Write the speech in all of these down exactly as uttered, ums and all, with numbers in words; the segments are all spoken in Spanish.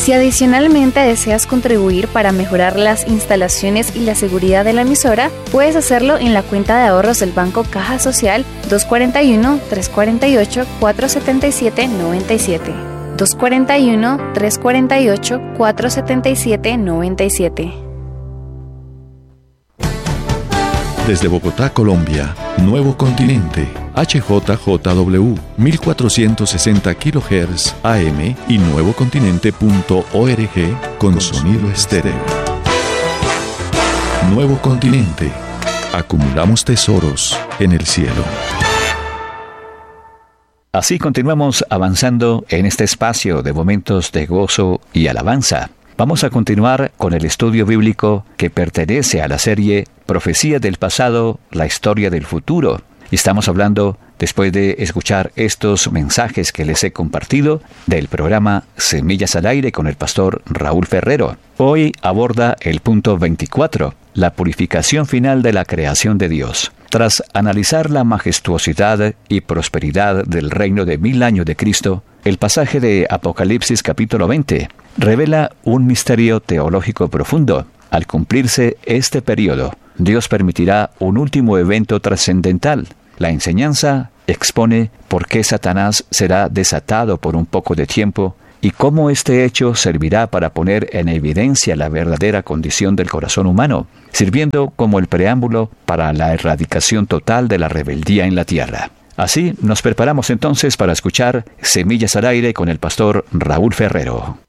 Si adicionalmente deseas contribuir para mejorar las instalaciones y la seguridad de la emisora, puedes hacerlo en la cuenta de ahorros del Banco Caja Social dos cuatro uno, tres cuatro ocho, cuatro siete siete, nueve siete. dos cuatro uno, tres cuatro ocho, cuatro siete siete, nueve siete. Desde Bogotá, Colombia, Nuevo Continente, H J J W, mil cuatrocientos sesenta kilohertz A M y nuevocontinente punto org con sonido estéreo. Nuevo Continente. Acumulamos tesoros en el cielo. Así continuamos avanzando en este espacio de momentos de gozo y alabanza. Vamos a continuar con el estudio bíblico que pertenece a la serie Profecía del pasado, la historia del futuro. Estamos hablando, después de escuchar estos mensajes que les he compartido, del programa Semillas al Aire con el pastor Raúl Ferrero. Hoy aborda el punto veinticuatro, la purificación final de la creación de Dios. Tras analizar la majestuosidad y prosperidad del reino de mil años de Cristo, el pasaje de Apocalipsis capítulo veinte revela un misterio teológico profundo. Al cumplirse este periodo, Dios permitirá un último evento trascendental. La enseñanza expone por qué Satanás será desatado por un poco de tiempo y cómo este hecho servirá para poner en evidencia la verdadera condición del corazón humano, sirviendo como el preámbulo para la erradicación total de la rebeldía en la tierra. Así nos preparamos entonces para escuchar Semillas al Aire con el pastor Raúl Ferrero.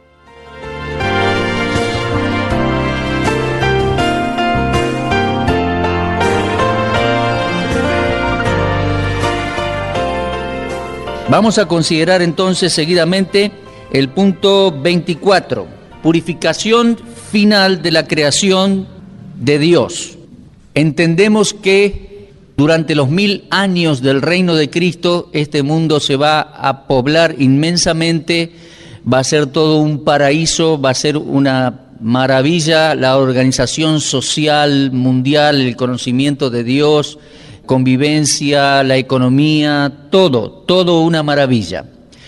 Vamos a considerar entonces seguidamente el punto veinticuatro, purificación final de la creación de Dios. Entendemos que durante los mil años del reino de Cristo, este mundo se va a poblar inmensamente, va a ser todo un paraíso, va a ser una maravilla la organización social mundial, el conocimiento de Dios, convivencia, la economía, todo, todo una maravilla.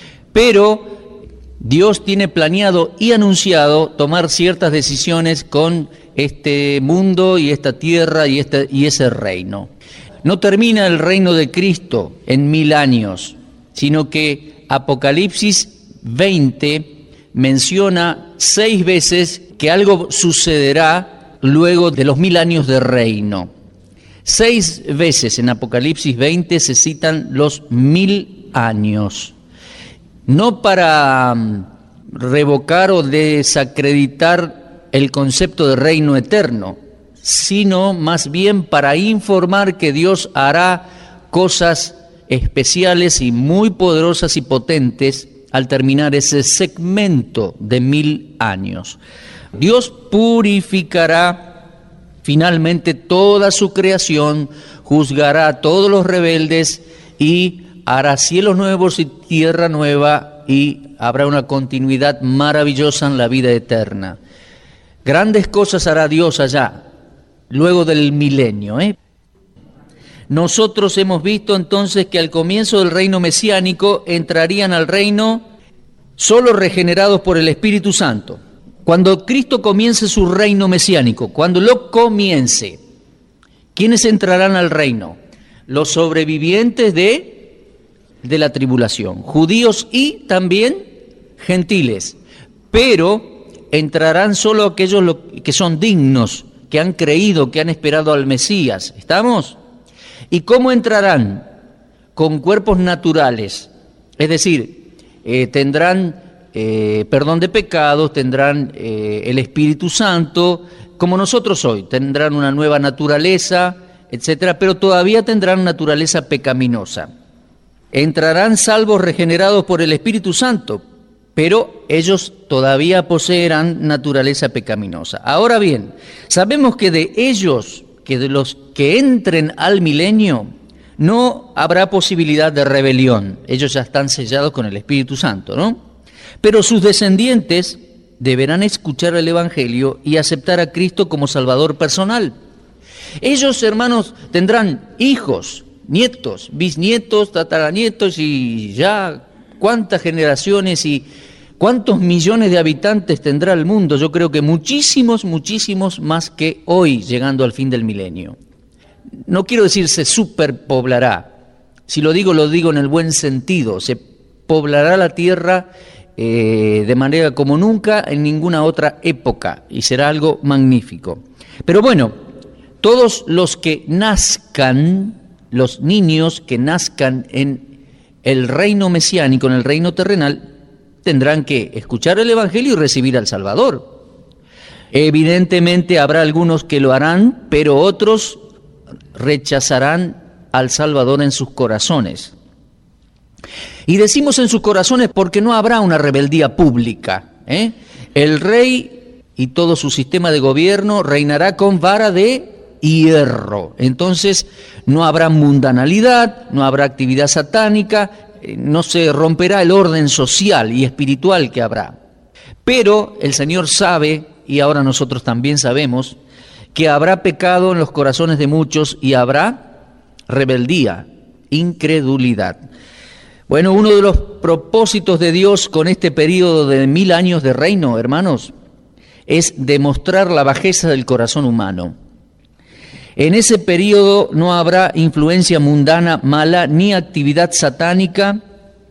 Pero Dios tiene planeado y anunciado tomar ciertas decisiones con este mundo y esta tierra y, este, y ese reino. No termina el reino de Cristo en mil años, sino que Apocalipsis veinte menciona seis veces que algo sucederá luego de los mil años de reino. Seis veces en Apocalipsis veinte se citan los mil años, no para revocar o desacreditar el concepto de reino eterno, sino más bien para informar que Dios hará cosas especiales y muy poderosas y potentes al terminar ese segmento de mil años. Dios purificará finalmente toda su creación, juzgará a todos los rebeldes y hará cielos nuevos y tierra nueva y habrá una continuidad maravillosa en la vida eterna. Grandes cosas hará Dios allá, luego del milenio, ¿eh? Nosotros hemos visto entonces que al comienzo del reino mesiánico entrarían al reino solo regenerados por el Espíritu Santo. Cuando Cristo comience su reino mesiánico, cuando lo comience, ¿quiénes entrarán al reino? Los sobrevivientes de, de la tribulación, judíos y también gentiles. Pero entrarán solo aquellos que son dignos, que han creído, que han esperado al Mesías. ¿Estamos? ¿Y cómo entrarán? Con cuerpos naturales, es decir, eh, tendrán eh, perdón de pecados, tendrán eh, el Espíritu Santo, como nosotros hoy, tendrán una nueva naturaleza, etcétera, pero todavía tendrán naturaleza pecaminosa. Entrarán salvos regenerados por el Espíritu Santo, pero ellos todavía poseerán naturaleza pecaminosa. Ahora bien, sabemos que de ellos, que de los que entren al milenio, no habrá posibilidad de rebelión. Ellos ya están sellados con el Espíritu Santo, ¿no? Pero sus descendientes deberán escuchar el Evangelio y aceptar a Cristo como Salvador personal. Ellos, hermanos, tendrán hijos, nietos, bisnietos, tataranietos y ya cuántas generaciones y ¿Cuántos millones de habitantes tendrá el mundo? Yo creo que muchísimos, muchísimos más que hoy, llegando al fin del milenio. No quiero decir se superpoblará. Si lo digo, lo digo en el buen sentido. Se poblará la tierra eh, de manera como nunca en ninguna otra época, y será algo magnífico. Pero bueno, todos los que nazcan, los niños que nazcan en el reino mesiánico, en el reino terrenal, tendrán que escuchar el Evangelio y recibir al Salvador. Evidentemente habrá algunos que lo harán, pero otros rechazarán al Salvador en sus corazones. Y decimos en sus corazones porque no habrá una rebeldía pública, ¿eh? El rey y todo su sistema de gobierno reinará con vara de hierro. Entonces no habrá mundanalidad, no habrá actividad satánica, no se romperá el orden social y espiritual que habrá. Pero el Señor sabe, y ahora nosotros también sabemos, que habrá pecado en los corazones de muchos y habrá rebeldía, incredulidad. Bueno, uno de los propósitos de Dios con este periodo de mil años de reino, hermanos, es demostrar la bajeza del corazón humano. En ese periodo no habrá influencia mundana mala ni actividad satánica,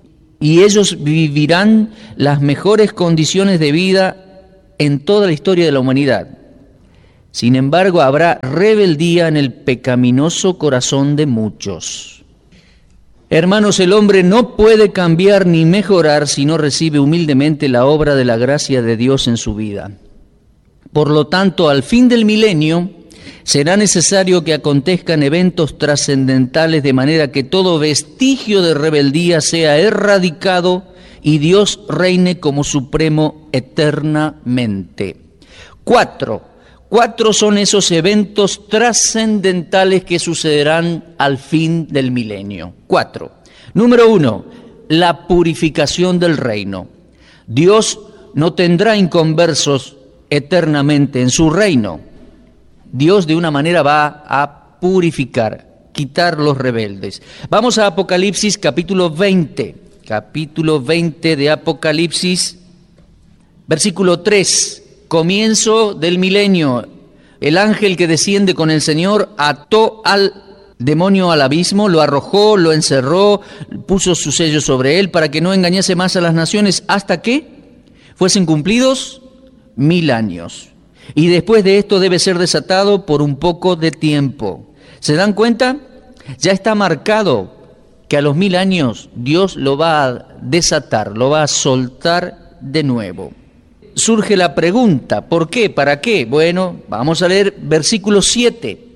y ellos vivirán las mejores condiciones de vida en toda la historia de la humanidad. Sin embargo, habrá rebeldía en el pecaminoso corazón de muchos. Hermanos, el hombre no puede cambiar ni mejorar si no recibe humildemente la obra de la gracia de Dios en su vida. Por lo tanto, al fin del milenio, será necesario que acontezcan eventos trascendentales de manera que todo vestigio de rebeldía sea erradicado y Dios reine como supremo eternamente. Cuatro. Cuatro son esos eventos trascendentales que sucederán al fin del milenio. Cuatro. Número uno, la purificación del reino. Dios no tendrá inconversos eternamente en su reino. Dios de una manera va a purificar, quitar los rebeldes. Vamos a Apocalipsis capítulo veinte, capítulo veinte de Apocalipsis, versículo tres, comienzo del milenio. El ángel que desciende con el Señor ató al demonio al abismo, lo arrojó, lo encerró, puso su sello sobre él para que no engañase más a las naciones hasta que fuesen cumplidos mil años. Y después de esto debe ser desatado por un poco de tiempo. ¿Se dan cuenta? Ya está marcado que a los mil años Dios lo va a desatar, lo va a soltar de nuevo. Surge la pregunta, ¿por qué? ¿Para qué? Bueno, vamos a leer versículo siete.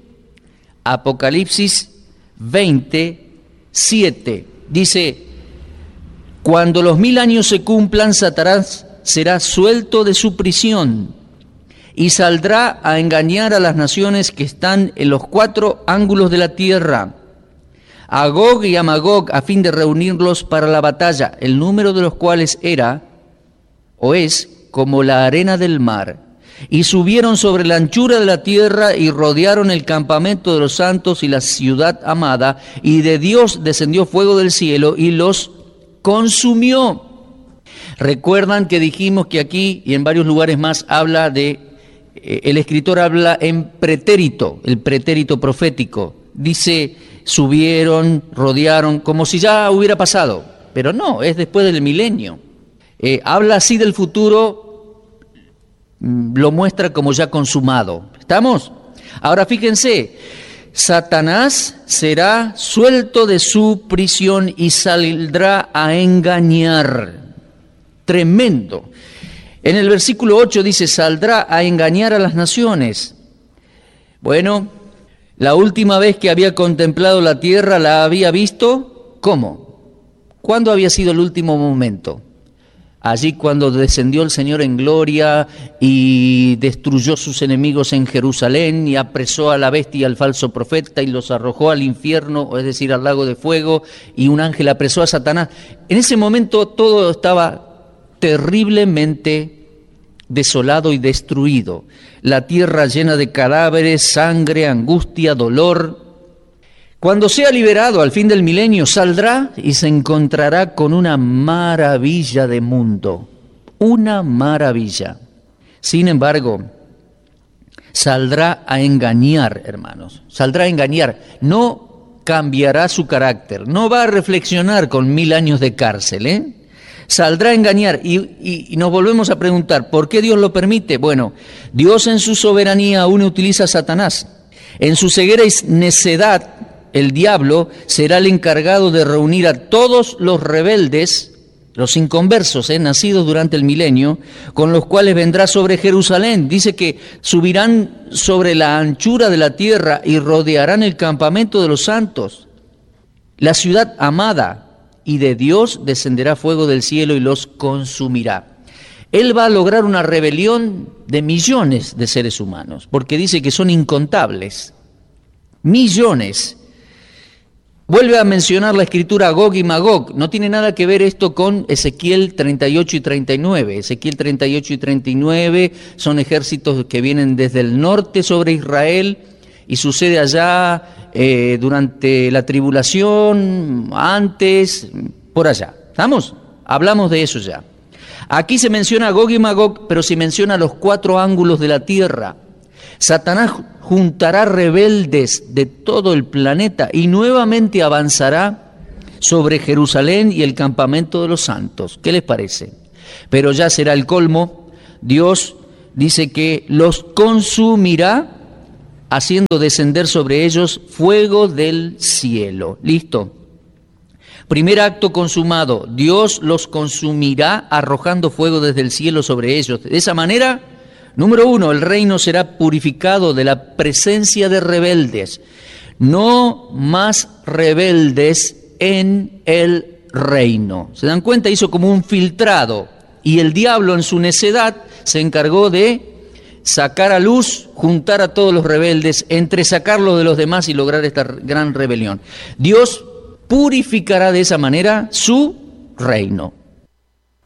Apocalipsis veinte, siete. Dice, cuando los mil años se cumplan, Satanás será suelto de su prisión y saldrá a engañar a las naciones que están en los cuatro ángulos de la tierra, a Gog y a Magog, a fin de reunirlos para la batalla, el número de los cuales era, o es, como la arena del mar. Y subieron sobre la anchura de la tierra y rodearon el campamento de los santos y la ciudad amada, y de Dios descendió fuego del cielo y los consumió. Recuerdan que dijimos que aquí y en varios lugares más habla de el escritor habla en pretérito, el pretérito profético. Dice, subieron, rodearon, como si ya hubiera pasado. Pero no, es después del milenio. Eh, habla así del futuro, lo muestra como ya consumado. ¿Estamos? Ahora fíjense, Satanás será suelto de su prisión y saldrá a engañar. Tremendo. En el versículo ocho dice, saldrá a engañar a las naciones. Bueno, la última vez que había contemplado la tierra la había visto, ¿cómo? ¿Cuándo había sido el último momento? Allí cuando descendió el Señor en gloria y destruyó sus enemigos en Jerusalén y apresó a la bestia y al falso profeta y los arrojó al infierno, es decir, al lago de fuego, y un ángel apresó a Satanás. En ese momento todo estaba terriblemente desolado y destruido, la tierra llena de cadáveres, sangre, angustia, dolor. Cuando sea liberado al fin del milenio, saldrá y se encontrará con una maravilla de mundo. una maravilla. Sin embargo, saldrá a engañar, hermanos, saldrá a engañar, no cambiará su carácter, no va a reflexionar con mil años de cárcel, ¿eh? Saldrá a engañar y, y, y nos volvemos a preguntar, ¿por qué Dios lo permite? Bueno, Dios en su soberanía aún utiliza a Satanás. En su ceguera y necedad, el diablo será el encargado de reunir a todos los rebeldes, los inconversos, eh, nacidos durante el milenio, con los cuales vendrá sobre Jerusalén. Dice que subirán sobre la anchura de la tierra y rodearán el campamento de los santos, la ciudad amada, y de Dios descenderá fuego del cielo y los consumirá. Él va a lograr una rebelión de millones de seres humanos, porque dice que son incontables, millones. Vuelve a mencionar la escritura Gog y Magog. No tiene nada que ver esto con Ezequiel treinta y ocho y treinta y nueve. Ezequiel treinta y ocho y treinta y nueve son ejércitos que vienen desde el norte sobre Israel y sucede allá eh, durante la tribulación, antes, por allá. ¿Estamos? Hablamos de eso ya. Aquí se menciona Gog y Magog, pero se menciona los cuatro ángulos de la tierra. Satanás juntará rebeldes de todo el planeta y nuevamente avanzará sobre Jerusalén y el campamento de los santos. ¿Qué les parece? Pero ya será el colmo. Dios dice que los consumirá, haciendo descender sobre ellos fuego del cielo. ¿Listo? Primer acto consumado. Dios los consumirá arrojando fuego desde el cielo sobre ellos. De esa manera, número uno, el reino será purificado de la presencia de rebeldes. No más rebeldes en el reino. ¿Se dan cuenta? Hizo como un filtrado. Y el diablo en su necedad se encargó de sacar a luz, juntar a todos los rebeldes, entresacarlos de los demás y lograr esta gran rebelión. Dios purificará de esa manera su reino.